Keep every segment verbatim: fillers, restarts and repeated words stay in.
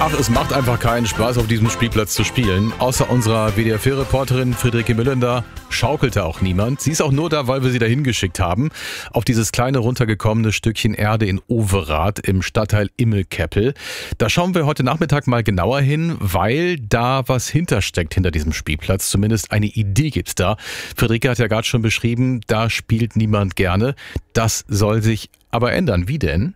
Ach, es macht einfach keinen Spaß, auf diesem Spielplatz zu spielen. Außer unserer W D R vier-Reporterin Friederike Müllender schaukelte auch niemand. Sie ist auch nur da, weil wir sie dahin geschickt haben. Auf dieses kleine runtergekommene Stückchen Erde in Overath im Stadtteil Immelkeppel. Da schauen wir heute Nachmittag mal genauer hin, weil da was hintersteckt hinter diesem Spielplatz. Zumindest eine Idee gibt's da. Friederike hat ja gerade schon beschrieben, da spielt niemand gerne. Das soll sich aber ändern. Wie denn?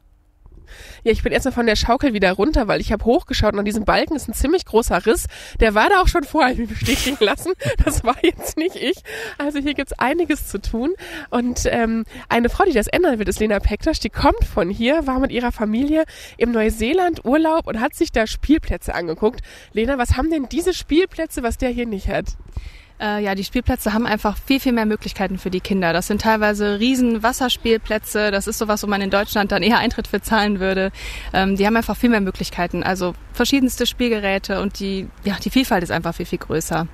Ja, ich bin erstmal von der Schaukel wieder runter, weil ich habe hochgeschaut und an diesem Balken ist ein ziemlich großer Riss. Der war da auch schon vorher mich bestätigen lassen. Das war jetzt nicht ich. Also hier gibt's einiges zu tun. Und ähm, eine Frau, die das ändern wird, ist Lena Pektasch. Die kommt von hier, war mit ihrer Familie im Neuseeland Urlaub und hat sich da Spielplätze angeguckt. Lena, was haben denn diese Spielplätze, was der hier nicht hat? Äh, ja, die Spielplätze haben einfach viel, viel mehr Möglichkeiten für die Kinder. Das sind teilweise riesen Wasserspielplätze. Das ist sowas, wo man in Deutschland dann eher Eintritt für zahlen würde. Ähm, die haben einfach viel mehr Möglichkeiten. Also verschiedenste Spielgeräte und die, ja, die Vielfalt ist einfach viel, viel größer.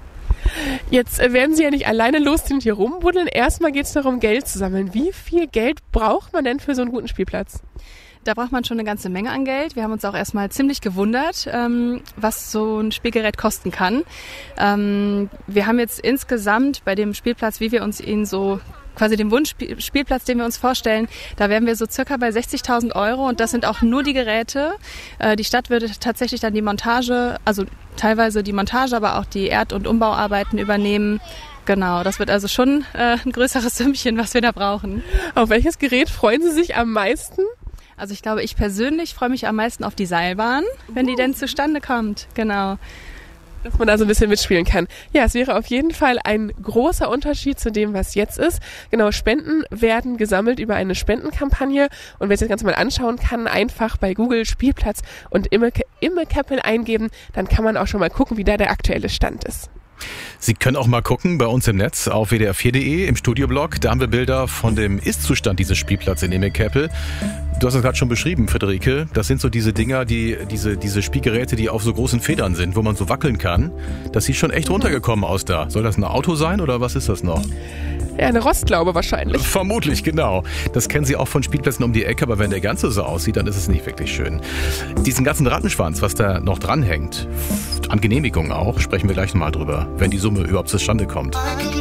Jetzt werden Sie ja nicht alleine losziehen und hier rumbuddeln. Erstmal geht es darum, Geld zu sammeln. Wie viel Geld braucht man denn für so einen guten Spielplatz? Da braucht man schon eine ganze Menge an Geld. Wir haben uns auch erstmal ziemlich gewundert, ähm, was so ein Spielgerät kosten kann. Ähm, wir haben jetzt insgesamt bei dem Spielplatz, wie wir uns ihn so, quasi den Wunschspielplatz, den wir uns vorstellen, da wären wir so circa bei sechzigtausend Euro und das sind auch nur die Geräte. Äh, die Stadt würde tatsächlich dann die Montage, also teilweise die Montage, aber auch die Erd- und Umbauarbeiten übernehmen. Genau, das wird also schon äh, ein größeres Sümmchen, was wir da brauchen. Auf welches Gerät freuen Sie sich am meisten? Also ich glaube, ich persönlich freue mich am meisten auf die Seilbahn, wenn die denn zustande kommt. Genau. Dass man da so ein bisschen mitspielen kann. Ja, es wäre auf jeden Fall ein großer Unterschied zu dem, was jetzt ist. Genau, Spenden werden gesammelt über eine Spendenkampagne. Und wer sich das Ganze mal anschauen kann, einfach bei Google Spielplatz und Immelkeppel eingeben. Dann kann man auch schon mal gucken, wie da der aktuelle Stand ist. Sie können auch mal gucken bei uns im Netz auf w d r vier punkt d e im Studioblog. Da haben wir Bilder von dem Ist-Zustand dieses Spielplatzes in Immelkeppel. Du hast es gerade schon beschrieben, Friederike. Das sind so diese Dinger, die diese diese Spielgeräte, die auf so großen Federn sind, wo man so wackeln kann. Das sieht schon echt runtergekommen aus da. Soll das ein Auto sein oder was ist das noch? Ja, eine Rostlaube wahrscheinlich. Vermutlich, genau. Das kennen Sie auch von Spielplätzen um die Ecke, aber wenn der ganze so aussieht, dann ist es nicht wirklich schön. Diesen ganzen Rattenschwanz, was da noch dranhängt, an Genehmigungen auch, sprechen wir gleich nochmal drüber, wenn die Summe überhaupt zustande kommt.